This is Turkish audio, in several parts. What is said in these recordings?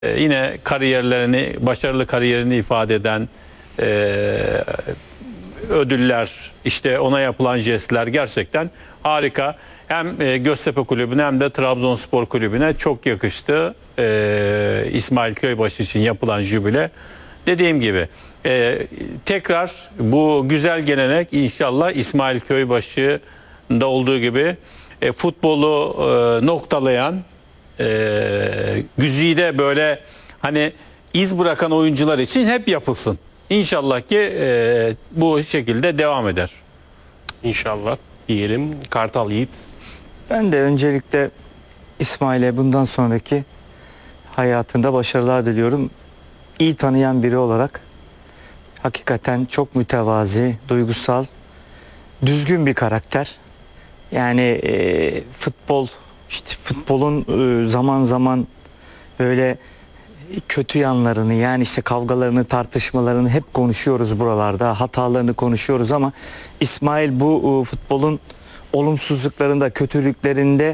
Yine kariyerlerini, başarılı kariyerini ifade eden ödüller, işte ona yapılan jestler gerçekten harika. Hem Göztepe Kulübü'ne hem de Trabzonspor Kulübü'ne çok yakıştı. İsmail Köybaşı için yapılan jübile. Dediğim gibi tekrar bu güzel gelenek inşallah İsmail Köybaşı'nda olduğu gibi futbolu noktalayan, güzide böyle hani iz bırakan oyuncular için hep yapılsın. İnşallah ki bu şekilde devam eder. İnşallah diyelim. Kartal Yiğit. Ben de öncelikle İsmail'e bundan sonraki hayatında başarılar diliyorum. İyi tanıyan biri olarak hakikaten çok mütevazi, duygusal, düzgün bir karakter. Yani futbolun zaman zaman böyle kötü yanlarını, yani işte kavgalarını, tartışmalarını hep konuşuyoruz buralarda. Hatalarını konuşuyoruz ama İsmail bu futbolun olumsuzluklarında, kötülüklerinde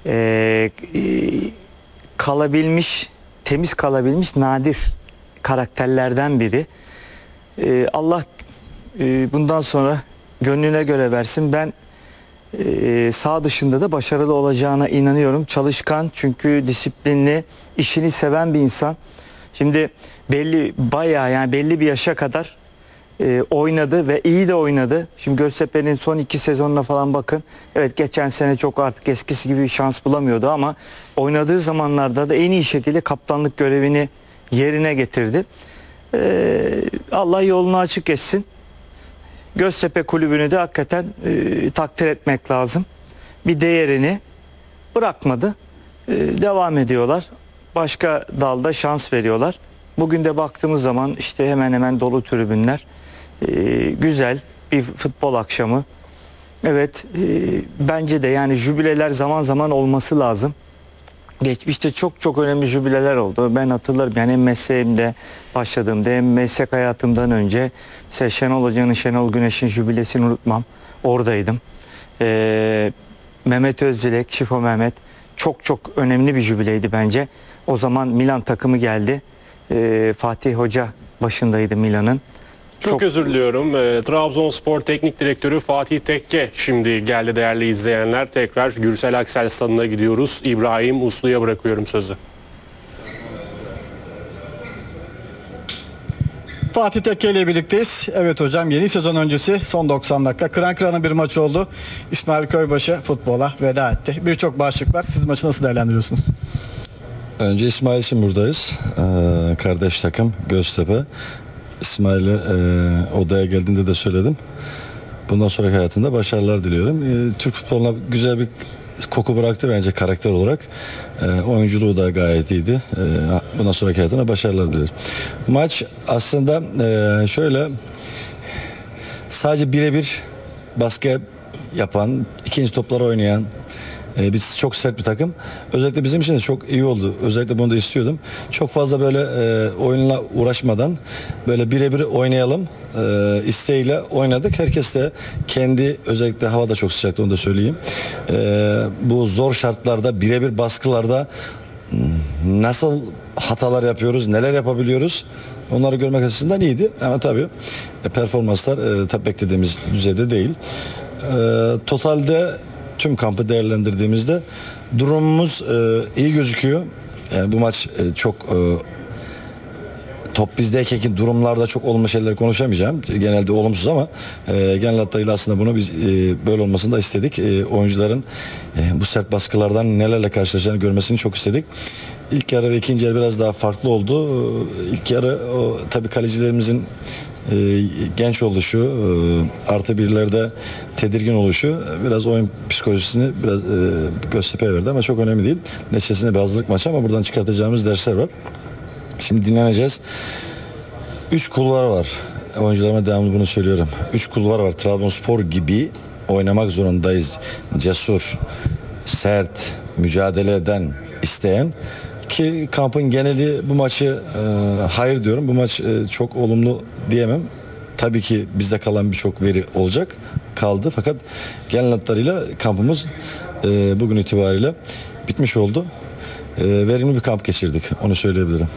kalabilmiş, temiz kalabilmiş nadir karakterlerden biri. Allah bundan sonra gönlüne göre versin. Ben sağ dışında da başarılı olacağına inanıyorum. Çalışkan, çünkü disiplinli, işini seven bir insan. Şimdi belli bir yaşa kadar oynadı ve iyi de oynadı. Şimdi Göztepe'nin son 2 sezonuna falan bakın. Evet, geçen sene çok artık eskisi gibi bir şans bulamıyordu ama oynadığı zamanlarda da en iyi şekilde kaptanlık görevini yerine getirdi. Allah yolunu açık etsin. Göztepe Kulübü'nü de hakikaten takdir etmek lazım. Bir değerini bırakmadı. Devam ediyorlar. Başka dalda şans veriyorlar. Bugün de baktığımız zaman işte hemen hemen dolu tribünler. Güzel bir futbol akşamı. Evet, bence de yani jübileler zaman zaman olması lazım. Geçmişte çok önemli jübileler oldu. Ben hatırlarım, yani hem mesleğimde başladığımda hem meslek hayatımdan önce mesela Şenol Hoca'nın, Şenol Güneş'in jübilesini unutmam. Oradaydım. Mehmet Özdilek, Şifo Mehmet çok önemli bir jübileydi bence. O zaman Milan takımı geldi. Fatih Hoca başındaydı Milan'ın. Çok özür diliyorum. Trabzonspor Teknik Direktörü Fatih Tekke şimdi geldi değerli izleyenler. Tekrar Gürsel Aksel Stadı'na gidiyoruz. İbrahim Uslu'ya bırakıyorum sözü. Fatih Tekke ile birlikteyiz. Evet hocam, yeni sezon öncesi son 90 dakika kıran kırana bir maç oldu. İsmail Köybaşı futbola veda etti. Birçok başlık var. Siz maçı nasıl değerlendiriyorsunuz? Önce İsmail için buradayız. Kardeş takım Göztepe. İsmail'e odaya geldiğinde de söyledim. Bundan sonraki hayatında başarılar diliyorum. Türk futboluna güzel bir koku bıraktı bence karakter olarak. Oyunculuğu da gayet iyiydi. Bundan sonraki hayatına başarılar dilerim. Maç aslında şöyle, sadece birebir baskı yapan, ikinci topları oynayan, biz çok sert bir takım. Özellikle bizim için de çok iyi oldu. Özellikle bunu da istiyordum. Çok fazla böyle oyunla uğraşmadan böyle birebir oynayalım isteğiyle oynadık. Herkes de kendi, özellikle hava da çok sıcaktı, onu da söyleyeyim. Bu zor şartlarda, birebir baskılarda nasıl hatalar yapıyoruz, neler yapabiliyoruz, onları görmek açısından iyiydi. Ama tabii performanslar tabii beklediğimiz düzeyde değil. Totalde tüm kampı değerlendirdiğimizde durumumuz iyi gözüküyor. Yani bu maç çok top bizdeyken durumlarda çok olumlu şeyler konuşamayacağım. Genelde olumsuz ama genel hatlarıyla aslında bunu biz böyle olmasını da istedik. Oyuncuların bu sert baskılardan nelerle karşılaşacağını görmesini çok istedik. İlk yarı ve ikinci yarı biraz daha farklı oldu. İlk yarı tabii kalecilerimizin genç oluşu, artı birlerde tedirgin oluşu biraz oyun psikolojisini biraz Göztepe'ye verdi ama çok önemli değil. Neticesinde bir hazırlık maçı ama buradan çıkartacağımız dersler var. Şimdi dinleneceğiz. 3 kulvar var. Oyuncularıma devamlı bunu söylüyorum. 3 kulvar var. Trabzonspor gibi oynamak zorundayız. Cesur, sert, mücadele eden, isteyen. Ki kampın geneli bu maçı hayır diyorum. Bu maç çok olumlu diyemem. Tabii ki bizde kalan birçok veri olacak. Kaldı. Fakat genel hatlarıyla kampımız bugün itibariyle bitmiş oldu. verimli bir kamp geçirdik. Onu söyleyebilirim.